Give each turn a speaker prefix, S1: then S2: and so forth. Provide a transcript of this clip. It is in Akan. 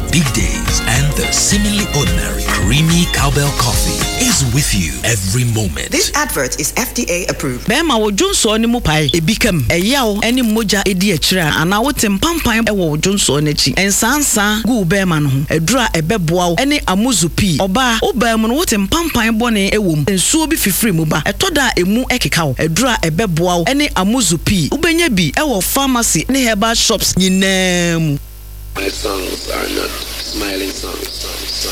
S1: big days, and the seemingly ordinary creamy cowbell coffee is with you every moment.
S2: This advert is FDA approved.
S3: Bema wo Johnso ni mu pai ebikam eyawo eni moja edi akira ana wo tempampan e wo Johnso n'achi ensansa gu bema no ho edura ebeboa eni amuzupi oba obam no wo tempampan bone ewom ensuo bi fifiri mu ba etoda emu ekeka wo edura ebeboa eni amuzupi ubenya bi e wo pharmacy ne herbal shops nyinam.
S4: My songs are not smiling songs.